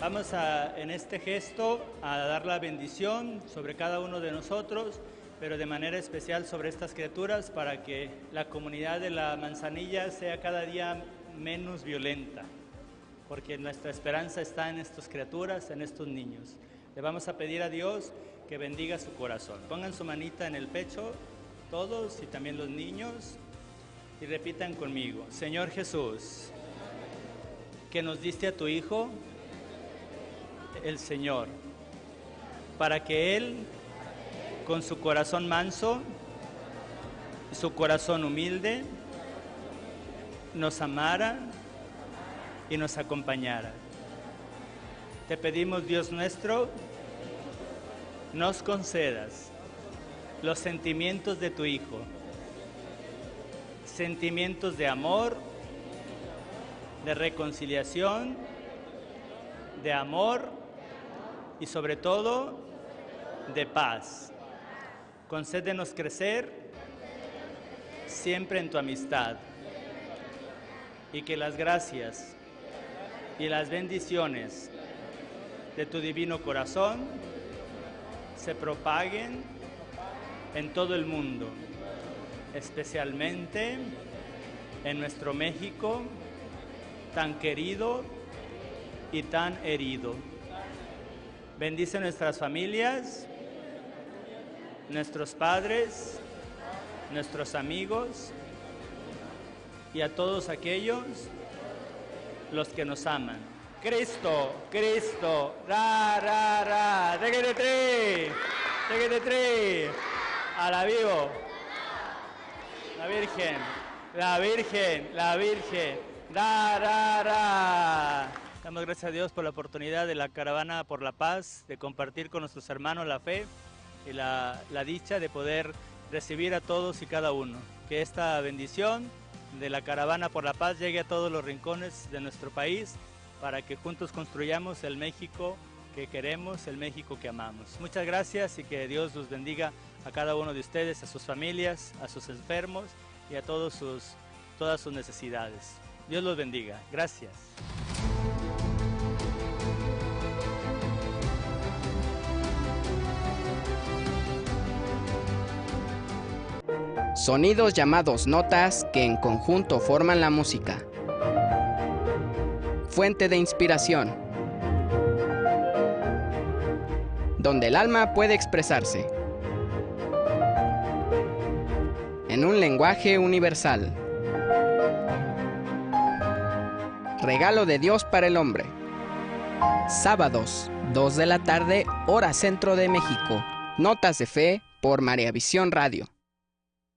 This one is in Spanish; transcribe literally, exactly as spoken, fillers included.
Vamos a, en este gesto a dar la bendición sobre cada uno de nosotros, pero de manera especial sobre estas criaturas para que la comunidad de la Manzanilla sea cada día menos violenta, porque nuestra esperanza está en estas criaturas, en estos niños. Le vamos a pedir a Dios que bendiga su corazón. Pongan su manita en el pecho, todos y también los niños, y repitan conmigo: Señor Jesús, que nos diste a tu Hijo, el Señor, para que Él, con su corazón manso y su corazón humilde, nos amara y nos acompañara. Te pedimos, Dios nuestro, nos concedas los sentimientos de tu Hijo, sentimientos de amor, de reconciliación, de amor y sobre todo de paz. Concédenos crecer siempre en tu amistad y que las gracias y las bendiciones de tu divino corazón se propaguen en todo el mundo, especialmente en nuestro México tan querido y tan herido. Bendice nuestras familias, nuestros padres, nuestros amigos y a todos aquellos los que nos aman. Cristo, Cristo, ra, ra, ra, tequete tri, tequete tri, a la vivo, la Virgen, la Virgen, la Virgen, ra, ra, ra. Damos gracias a Dios por la oportunidad de la Caravana por la Paz, de compartir con nuestros hermanos la fe y la, la dicha de poder recibir a todos y cada uno. Que esta bendición de la Caravana por la Paz llegue a todos los rincones de nuestro país para que juntos construyamos el México que queremos, el México que amamos. Muchas gracias y que Dios los bendiga a cada uno de ustedes, a sus familias, a sus enfermos y a todos sus, todas sus necesidades. Dios los bendiga. Gracias. Sonidos llamados notas que en conjunto forman la música. Fuente de inspiración. Donde el alma puede expresarse. En un lenguaje universal. Regalo de Dios para el hombre. Sábados, dos de la tarde, hora centro de México. Notas de fe por María Visión Radio.